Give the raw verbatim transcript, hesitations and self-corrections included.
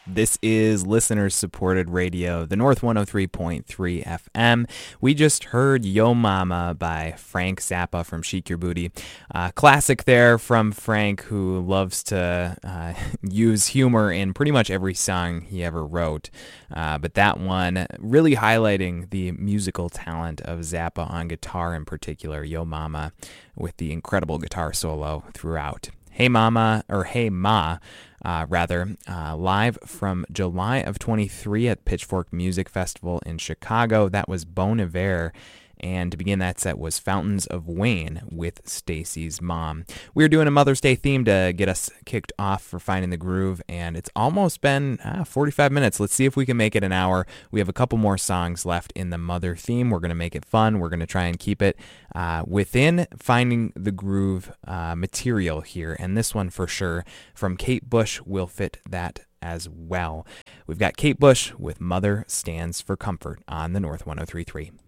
This is listener-supported radio, the North one oh three point three F M. We just heard Yo Mama by Frank Zappa from Chic Your Booty. Uh, classic there from Frank, who loves to uh, use humor in pretty much every song he ever wrote. Uh, but that one really highlighting the musical talent of Zappa on guitar in particular, Yo Mama, with the incredible guitar solo throughout. Hey Mama, or Hey Ma, uh, rather, uh, live from July of twenty-three at Pitchfork Music Festival in Chicago. That was Bon Iver, and to begin that set was Fountains of Wayne with Stacy's Mom. We were doing a Mother's Day theme to get us kicked off for Finding the Groove, and it's almost been ah, forty-five minutes. Let's see if we can make it an hour. We have a couple more songs left in the Mother theme. We're going to make it fun. We're going to try and keep it uh, within Finding the Groove uh, material here, and this one for sure from Kate Bush will fit that as well. We've got Kate Bush with Mother Stands for Comfort on the North one oh three point three.